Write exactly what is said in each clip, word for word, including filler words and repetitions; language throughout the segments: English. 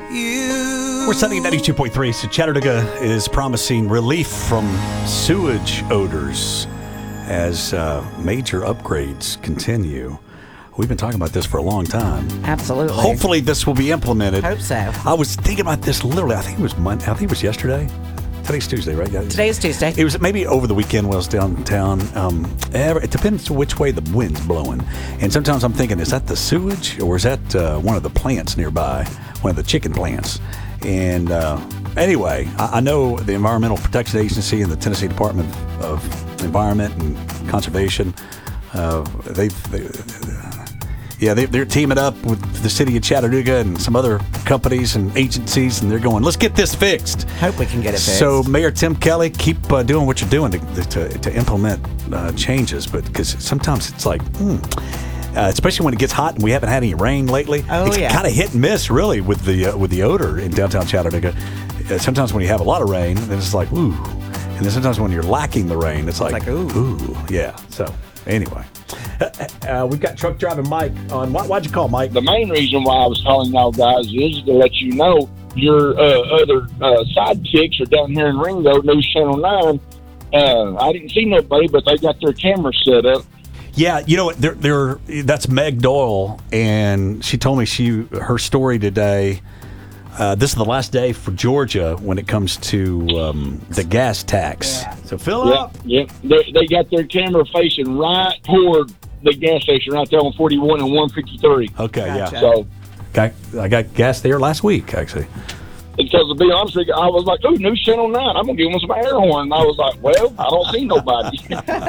We're Sunny ninety-two point three, so Chattanooga is promising relief from sewage odors as uh, major upgrades continue. We've been talking about this for a long time. Absolutely. Hopefully this will be implemented. Hope so. I was thinking about this literally, I think it was Monday, I think it was yesterday. Today's Tuesday, right? Today is Tuesday. It was maybe over the weekend when I was downtown. Um, it depends which way the wind's blowing. And sometimes I'm thinking, is that the sewage or is that uh, one of the plants nearby, one of the chicken plants? And uh, anyway, I, I know the Environmental Protection Agency and the Tennessee Department of Environment and Conservation, uh, they've, they, yeah, they, they're teaming up with the city of Chattanooga and some other companies and agencies, and they're going, let's get this fixed. Hope we can get it fixed. So Mayor Tim Kelly, keep uh, doing what you're doing to, to, to implement uh, changes, but because sometimes it's like, hmm. Uh, especially when it gets hot and we haven't had any rain lately. Oh, it's yeah. kind of hit and miss, really, with the uh, with the odor in downtown Chattanooga. Uh, sometimes when you have a lot of rain, then it's like, ooh. And then sometimes when you're lacking the rain, it's like, like ooh. ooh. Yeah. So, anyway. Uh, we've got truck driving Mike on. Why, why'd you call, Mike? The main reason why I was calling y'all guys is to let you know your uh, other uh, sidekicks are down here in Ringo, News Channel nine. Uh, I didn't see nobody, but they got their cameras set up. Yeah, you know what? They're, they're, that's Meg Doyle, and she told me she her story today. Uh, this is the last day for Georgia when it comes to um, the gas tax. Yeah. So fill yeah, up. Yeah, they, they got their camera facing right toward the gas station right there on forty-one and one fifty-three. Okay, gotcha. yeah. So got, I got gas there last week, actually. Because to be honest with you, I was like, "Ooh, News Channel nine, I'm gonna give them some air horn." And I was like, "Well, I don't see nobody."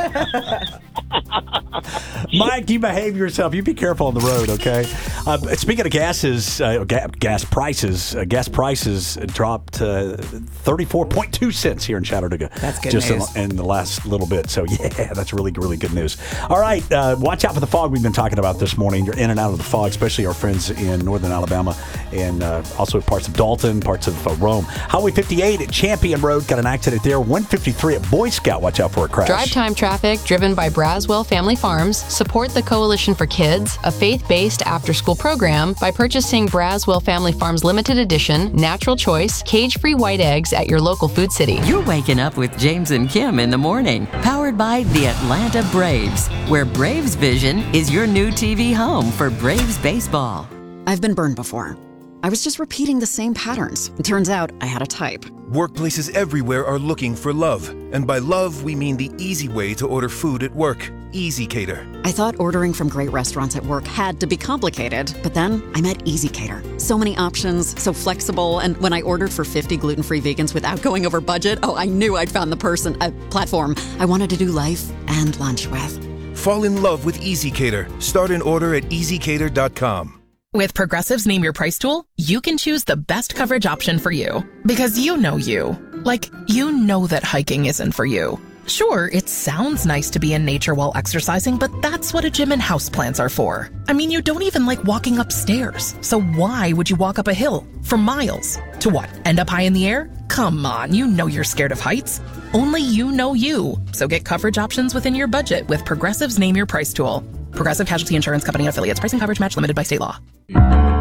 Mike, you behave yourself. You be careful on the road, okay? Uh, speaking of gases, uh, ga- gas prices, uh, gas prices dropped uh, thirty-four point two cents here in Chattanooga. That's good just news. In, in the last little bit. So, yeah, that's really, really good news. All right, uh, watch out for the fog we've been talking about this morning. You're in and out of the fog, especially our friends in northern Alabama and uh, also parts of Dalton, parts of uh, Rome. Highway fifty-eight at Champion Road, got an accident there. one fifty-three at Boy Scout, watch out for a crash. Drive time traffic driven by Braswell Family Farms. Support the Coalition for Kids, a faith-based after-school program, by purchasing Braswell Family Farms limited edition, natural choice, cage-free white eggs at your local Food City. You're waking up with James and Kim in the morning, powered by the Atlanta Braves, where Braves Vision is your new T V home for Braves baseball. I've been burned before. I was just repeating the same patterns. It turns out I had a type. Workplaces everywhere are looking for love. And by love, we mean the easy way to order food at work. Easy Cater. I thought ordering from great restaurants at work had to be complicated, but then I met Easy Cater. So many options, so flexible, and when I ordered for fifty gluten-free vegans without going over budget, oh, I knew I'd found the person, a platform I wanted to do life and lunch with. Fall in love with Easy Cater. Start an order at easy cater dot com. With Progressive's Name Your Price tool, you can choose the best coverage option for you. Because you know you. Like, you know that hiking isn't for you. Sure, it sounds nice to be in nature while exercising, but that's what a gym and houseplants are for. I mean, you don't even like walking upstairs. So why would you walk up a hill for miles? To what, end up high in the air? Come on, you know you're scared of heights. Only you know you. So get coverage options within your budget with Progressive's Name Your Price tool. Progressive Casualty Insurance Company and affiliates. Pricing coverage match limited by state law.